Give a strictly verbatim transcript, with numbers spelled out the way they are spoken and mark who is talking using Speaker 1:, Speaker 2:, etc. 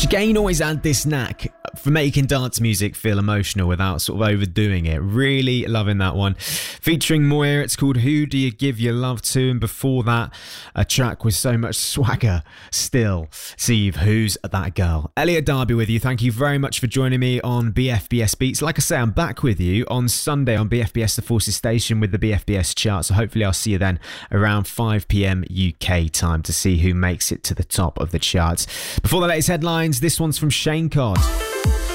Speaker 1: Chicane always had this knack for making dance music feel emotional without sort of overdoing it. Really loving that one. Featuring Moya, it's called Who Do You Give Your Love To? And before that, a track with so much swagger still. Steve, Who's That Girl? Elliot Darby with you. Thank you very much for joining me on B F B S Beats. Like I say, I'm back with you on Sunday on B F B S The Forces Station with the B F B S chart. So hopefully I'll see you then around five p.m. U K time to see who makes it to the top of the charts. Before the latest headlines, this one's from Shane Codd.